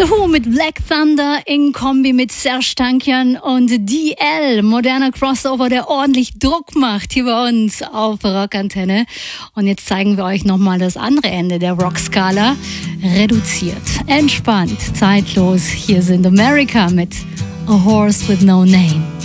The Who mit Black Thunder in Kombi mit Serj Tankian und DL. Moderner Crossover, der ordentlich Druck macht hier bei uns auf Rockantenne. Und jetzt zeigen wir euch nochmal das andere Ende der Rockskala. Reduziert, entspannt, zeitlos. Hier sind America mit A Horse with No Name.